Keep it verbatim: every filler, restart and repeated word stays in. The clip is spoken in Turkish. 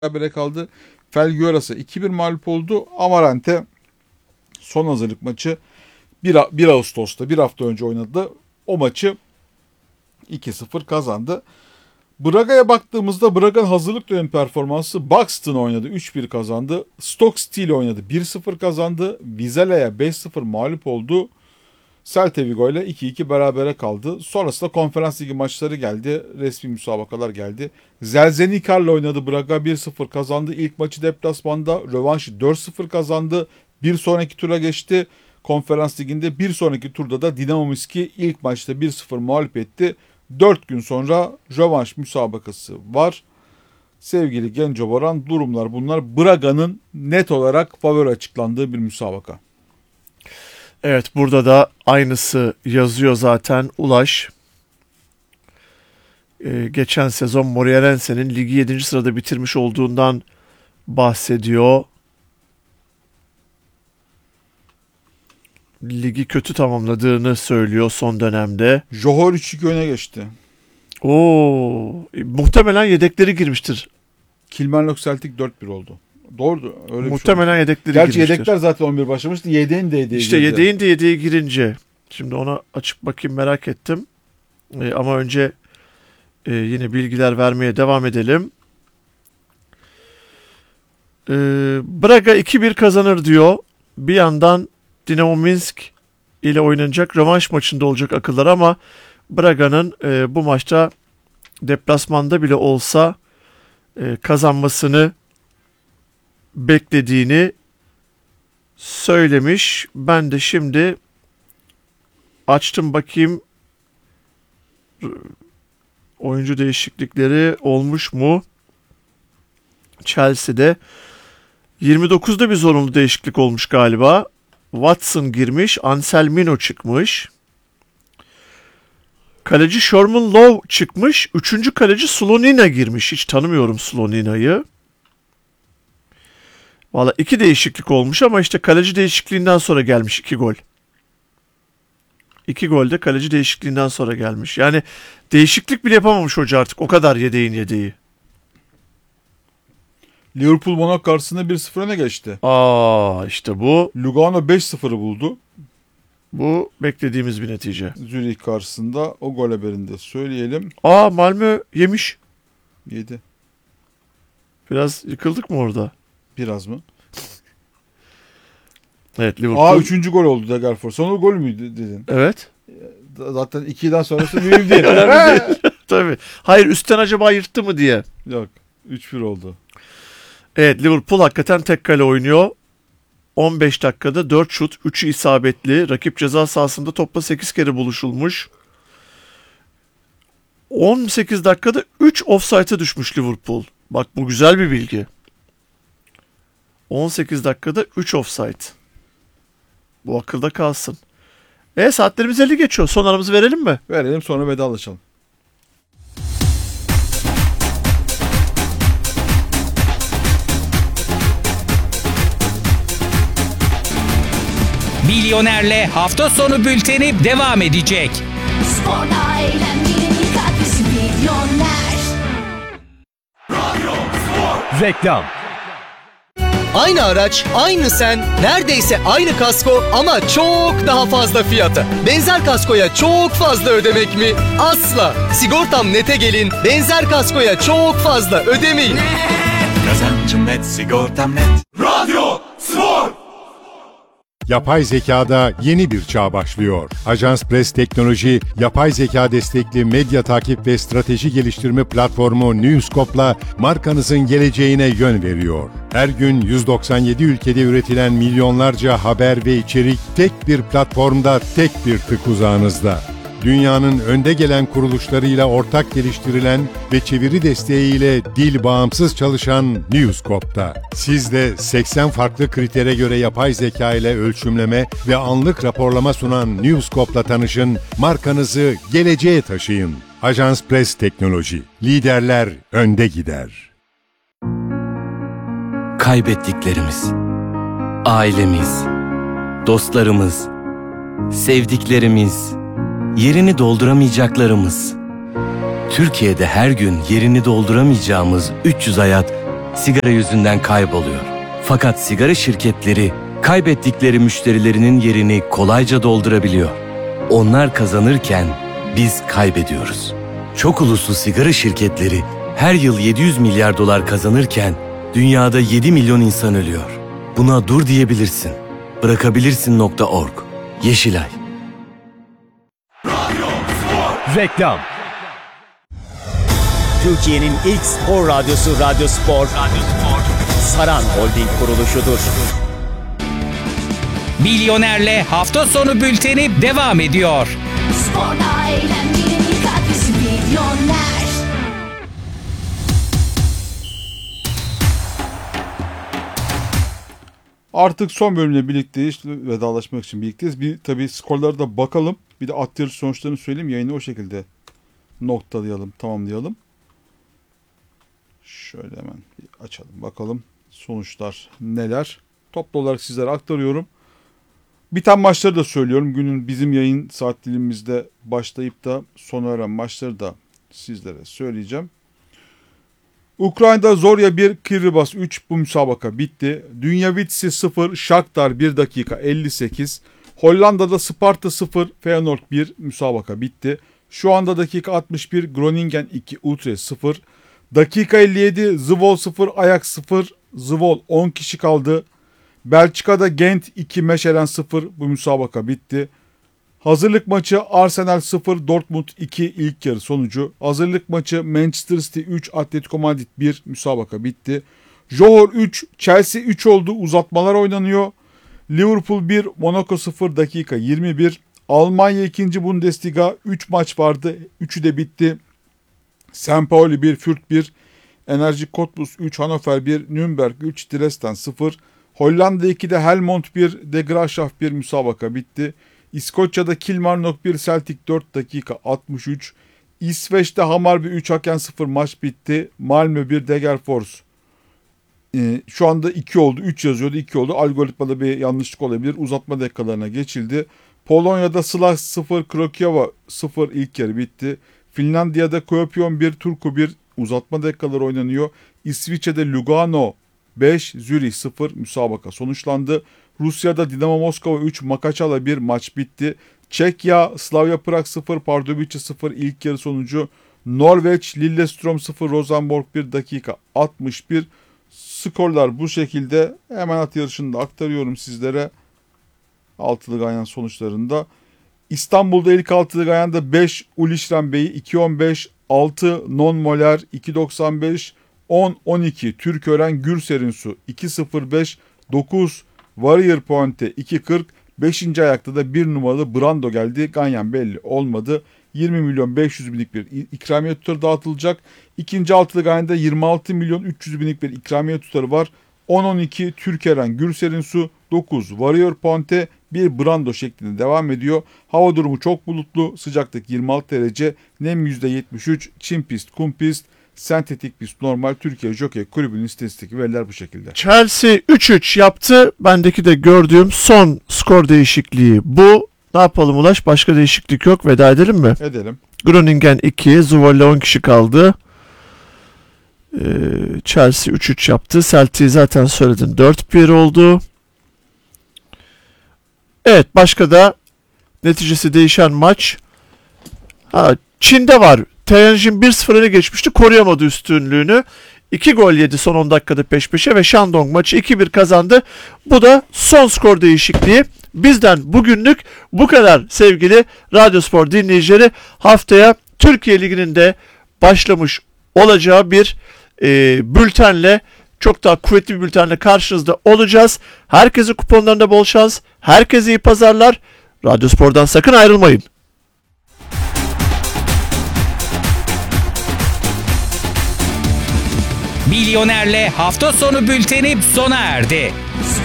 berabere kaldı. Felgueiras iki bir mağlup oldu. Amarante son hazırlık maçı bir Ağustos'ta bir hafta önce oynadı. O maçı iki sıfır kazandı. Braga'ya baktığımızda Braga'nın hazırlık dönemi performansı Buxton oynadı üç bir kazandı. Stoke City oynadı bir sıfır kazandı. Vizele'ye beş sıfır mağlup oldu. Celta Vigo ile iki iki berabere kaldı. Sonrasında Konferans Ligi maçları geldi. Resmi müsabakalar geldi. Zelzenikar'la oynadı Braga bir sıfır kazandı. İlk maçı deplasmanda, rövanşı dört sıfır kazandı. Bir sonraki tura geçti. Konferans Ligi'nde bir sonraki turda da Dinamo Minsk'i ilk maçta bir sıfır mağlup etti. dört gün sonra rövanş müsabakası var. Sevgili Genco Boran, durumlar bunlar. Braga'nın net olarak favori açıklandığı bir müsabaka. Evet, burada da aynısı yazıyor zaten Ulaş. Ee, geçen sezon Moreirense'nin ligi yedinci sırada bitirmiş olduğundan bahsediyor. Ligi kötü tamamladığını söylüyor son dönemde. Johor üç iki öne geçti. Oo, e, muhtemelen yedekleri girmiştir. Kilmarnock Celtic dört bir oldu. Doğru. Öyle muhtemelen şey yedekleri Gerçi girmiştir. Gerçi yedekler zaten on bir başlamıştı. Yedeğin de yedeği İşte girdi. yedeğin de yedeği girince. Şimdi ona açıp bakayım, merak ettim. E, ama önce e, yine bilgiler vermeye devam edelim. E, Braga iki bir kazanır diyor. Bir yandan Dinamo Minsk ile oynanacak rövanş maçında olacak akıllar ama Braga'nın e, bu maçta deplasmanda bile olsa e, kazanmasını beklediğini söylemiş. Ben de şimdi açtım bakayım oyuncu değişiklikleri olmuş mu? Chelsea'de yirmi dokuzda bir zorunlu değişiklik olmuş galiba. Watson girmiş, Anselmino çıkmış. Kaleci Sherman Lowe çıkmış. Üçüncü kaleci Slonina girmiş. Hiç tanımıyorum Slonina'yı. Valla iki değişiklik olmuş ama işte kaleci değişikliğinden sonra gelmiş iki gol. İki gol de kaleci değişikliğinden sonra gelmiş. Yani değişiklik bile yapamamış hoca artık. O kadar yedeğin yedeği. Liverpool Monaco karşısında bir sıfır öne geçti. Aa, işte bu. Lugano beş sıfırı buldu. Bu beklediğimiz bir netice. Zürih karşısında o gol haberinde söyleyelim. Aa, Malmö yemiş. Yedi. Biraz yıkıldık mı orada? Biraz mı? Evet, Liverpool. Aa, üçüncü gol oldu Degerford. Sonra gol müydü dedin? Evet. Zaten ikiden sonrası mühim değil. Önemli değil. Tabii. Hayır, üstten acaba yırttı mı diye. Yok. üç bir oldu. Evet, Liverpool hakikaten tek kale oynuyor. on beş dakikada dört şut, üçü isabetli. Rakip ceza sahasında topla sekiz kere buluşulmuş. on sekiz dakikada üç offside'a düşmüş Liverpool. Bak, bu güzel bir bilgi. on sekiz dakikada üç offside. Bu akılda kalsın. E saatlerimiz elli geçiyor. Son aramızı verelim mi? Verelim, sonra vedalaşalım. Milyoner'le hafta sonu bülteni devam edecek. Sporla eğlenmenin katkısı Milyoner. Radyo Spor. Reklam. Aynı araç, aynı sen, neredeyse aynı kasko ama çok daha fazla fiyata. Benzer kaskoya çok fazla ödemek mi? Asla. Sigortam Net'e gelin, benzer kaskoya çok fazla ödemeyin. Net. Kazancım net, sigortam net. Radyo Spor. Yapay zekada yeni bir çağ başlıyor. Ajans Press Teknoloji, yapay zeka destekli medya takip ve strateji geliştirme platformu Newscope'la markanızın geleceğine yön veriyor. Her gün yüz doksan yedi ülkede üretilen milyonlarca haber ve içerik tek bir platformda, tek bir tık uzağınızda. Dünyanın önde gelen kuruluşlarıyla ortak geliştirilen ve çeviri desteğiyle dil bağımsız çalışan Newscope'da. Siz de seksen farklı kritere göre yapay zeka ile ölçümleme ve anlık raporlama sunan Newscope'la tanışın, markanızı geleceğe taşıyın. Ajans Press Teknoloji, liderler önde gider. Kaybettiklerimiz, ailemiz, dostlarımız, sevdiklerimiz, yerini dolduramayacaklarımız. Türkiye'de her gün yerini dolduramayacağımız üç yüz hayat sigara yüzünden kayboluyor. Fakat sigara şirketleri kaybettikleri müşterilerinin yerini kolayca doldurabiliyor. Onlar kazanırken biz kaybediyoruz. Çok uluslu sigara şirketleri her yıl yedi yüz milyar dolar kazanırken dünyada yedi milyon insan ölüyor. Buna dur diyebilirsin. Bırakabilirsin nokta org. Yeşilay. Reklam. Türkiye'nin ilk spor radyosu Radyo Spor, Radyo Spor. Saran Holding kuruluşudur. Milyoner'le hafta sonu bülteni devam ediyor. Sporda eğlenmenin ilk adresi Milyoner. Artık son bölümle birlikteyiz. Vedalaşmak için birlikteyiz. Bir tabii skorlara da bakalım. Bir de at yarışı sonuçlarını söyleyeyim. Yayını o şekilde noktalayalım, tamamlayalım. Şöyle hemen bir açalım. Bakalım sonuçlar neler. Toplu olarak sizlere aktarıyorum. Biten maçları da söylüyorum. Günün bizim yayın saat dilimimizde başlayıp da sona eren maçları da sizlere söyleyeceğim. Ukrayna'da Zorya bir, Kiribati üç, bu müsabaka bitti. Dünyavitsi sıfır, Shakhtar bir dakika elli sekiz. Hollanda'da Sparta sıfır, Feyenoord bir, müsabaka bitti. Şu anda dakika altmış bir, Groningen iki, Utrecht sıfır. Dakika elli yedi, Zwolle sıfır, Ajax sıfır. Zwolle on kişi kaldı. Belçika'da Gent iki, Mechelen sıfır, bu müsabaka bitti. Hazırlık maçı Arsenal sıfır, Dortmund iki, ilk yarı sonucu. Hazırlık maçı Manchester City üç, Atletico Madrid bir, müsabaka bitti. Johor üç, Chelsea üç oldu, uzatmalar oynanıyor. Liverpool bir, Monaco sıfır, dakika yirmi bir. Almanya ikinci. Bundesliga üç maç vardı, üçü de bitti. Saint Pauli bir, Fürth bir, Enerji Cottbus üç, Hannover bir, Nürnberg üç, Dresden sıfır. Hollanda iki'de Helmond bir, De Graafschap bir, müsabaka bitti. İskoçya'da Kilmarnock bir, Celtic dört, dakika altmış üç. İsveç'te Hammarby üç, Haken sıfır, maç bitti. Malmö bir, Degerfors. Ee, şu anda iki oldu. üç yazıyordu, iki oldu. Algoritmada bir yanlışlık olabilir. Uzatma dakikalarına geçildi. Polonya'da Sław sıfır, Krakowa sıfır, ilk yarı bitti. Finlandiya'da Kuopion bir, Turku bir, uzatma dakikaları oynanıyor. İsviçre'de Lugano beş, Zürih sıfır, müsabaka sonuçlandı. Rusya'da Dinamo Moskova üç, Makaçala bir, maç bitti. Çekya, Slavia Prag sıfır, Pardubice sıfır, ilk yarı sonucu. Norveç, Lillestrøm sıfır, Rosenborg bir, dakika altmış bir. Skorlar bu şekilde. Hemen at yarışını da aktarıyorum sizlere. Altılı Ganyan sonuçlarında. İstanbul'da ilk altılı Ganyan'da beş, Ulişren Bey'i iki on beş, altı Non Moler iki doksan beş, on on iki Türkören Gürser'in Su iki sıfır beş, dokuz Warrior Pointe iki kırk, beşinci ayakta da bir numaralı Brando geldi. Ganyan belli olmadı. yirmi milyon beş yüz binlik bir ikramiye tutarı dağıtılacak. İkinci altılı Ganyan'da yirmi altı milyon üç yüz binlik bir ikramiye tutarı var. on on iki Türkeren Gürser'in Su, dokuz Warrior Pointe, bir Brando şeklinde devam ediyor. Hava durumu çok bulutlu. Sıcaklık yirmi altı derece. Nem yüzde yetmiş üç. Çim pist, kum pist, sentetik pist normal. Türkiye Jockey Kulübü'nün istatistik veriler bu şekilde. Chelsea üç üç yaptı. Bendeki de gördüğüm son skor değişikliği bu. Ne yapalım Ulaş? Başka değişiklik yok. Veda edelim mi? Edelim. Groningen iki. Zwolle on kişi kaldı. Ee, Chelsea üç üç yaptı. Celtic'i zaten söyledin. dört bir oldu. Evet, başka da neticesi değişen maç. Ha, Çin'de var. Tianjin bir sıfır öne geçmişti. Koruyamadı üstünlüğünü. iki gol yedi son on dakikada peş peşe ve Shandong maçı iki bir kazandı. Bu da son skor değişikliği. Bizden bugünlük bu kadar sevgili Radyospor dinleyicileri. Haftaya Türkiye Ligi'nin de başlamış olacağı bir e, bültenle, çok daha kuvvetli bir bültenle karşınızda olacağız. Herkese kuponlarında bol şans. Herkese iyi pazarlar. Radyospor'dan sakın ayrılmayın. Milyoner'le hafta sonu bülteni sona erdi.